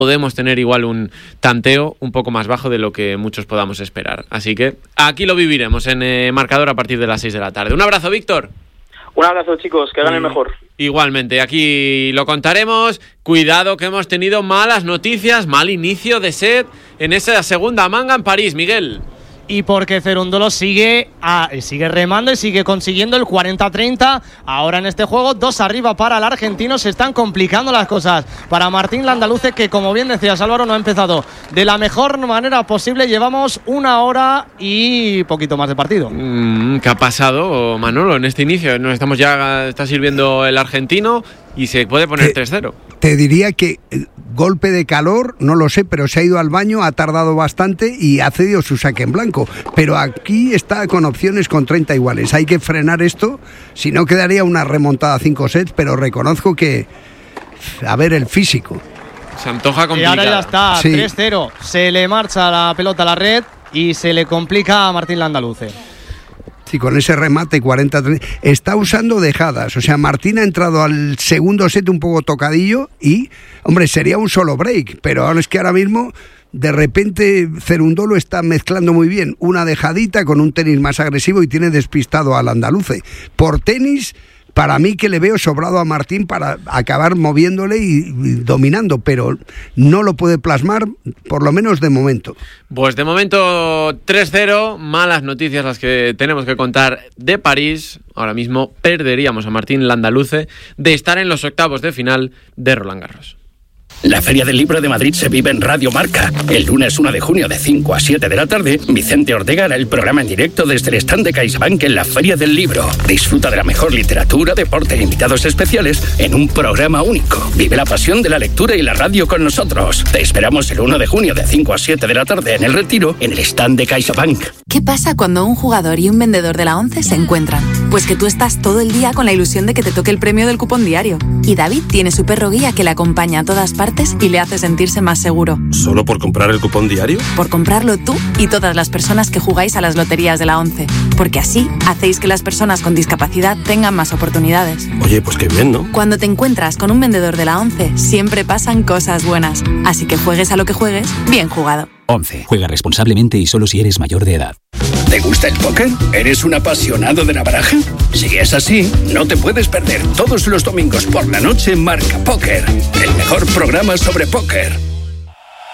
podemos tener igual un tanteo un poco más bajo de lo que muchos podamos esperar. Así que aquí lo viviremos en marcador a partir de las 6 de la tarde. Un abrazo, Víctor. Un abrazo, chicos, que ganen mejor. Igualmente, aquí lo contaremos. Cuidado que hemos tenido malas noticias, mal inicio de set en esa segunda manga en París, Miguel. Y porque Cerúndolo sigue remando y sigue consiguiendo el 40-30. Ahora en este juego, 2 arriba para el argentino. Se están complicando las cosas para Martín Landaluce, que como bien decías, Álvaro, no ha empezado de la mejor manera posible. Llevamos 1 hora y poquito más de partido. ¿Qué ha pasado, Manolo, en este inicio? Está sirviendo el argentino y se puede poner 3-0. Te diría que golpe de calor, no lo sé, pero se ha ido al baño, ha tardado bastante y ha cedido su saque en blanco. Pero aquí está con opciones con 30 iguales. Hay que frenar esto, si no quedaría una remontada a 5 sets, pero reconozco que, a ver, el físico. Se antoja complicado. Y ahora ya está, sí. 3-0. Se le marcha la pelota a la red y se le complica a Martín Landaluce. Sí, con ese remate 40-30, está usando dejadas. O sea, Martín ha entrado al segundo set un poco tocadillo y, hombre, sería un solo break, pero ahora es que ahora mismo, de repente, Cerúndolo está mezclando muy bien una dejadita con un tenis más agresivo y tiene despistado al andaluce. Por tenis, para mí que le veo sobrado a Martín para acabar moviéndole y dominando, pero no lo puede plasmar, por lo menos de momento. Pues de momento 3-0, malas noticias las que tenemos que contar de París. Ahora mismo perderíamos a Martín Landaluce de estar en los octavos de final de Roland Garros. La Feria del Libro de Madrid se vive en Radio Marca. El lunes 1 de junio de 5 a 7 de la tarde, Vicente Ortega hará el programa en directo desde el stand de CaixaBank en la Feria del Libro. Disfruta de la mejor literatura, deporte e invitados especiales en un programa único. Vive la pasión de la lectura y la radio con nosotros. Te esperamos el 1 de junio de 5 a 7 de la tarde en El Retiro, en el stand de CaixaBank. ¿Qué pasa cuando un jugador y un vendedor de la ONCE se encuentran? Pues que tú estás todo el día con la ilusión de que te toque el premio del cupón diario. Y David tiene su perro guía que le acompaña a todas partes y le hace sentirse más seguro. ¿Solo por comprar el cupón diario? Por comprarlo tú y todas las personas que jugáis a las loterías de la ONCE. Porque así hacéis que las personas con discapacidad tengan más oportunidades. Oye, pues qué bien, ¿no? Cuando te encuentras con un vendedor de la ONCE, siempre pasan cosas buenas. Así que juegues a lo que juegues, bien jugado. ONCE. Juega responsablemente y solo si eres mayor de edad. ¿Te gusta el póker? ¿Eres un apasionado de la baraja? Si es así, no te puedes perder todos los domingos por la noche Marca Póker, el mejor programa sobre póker.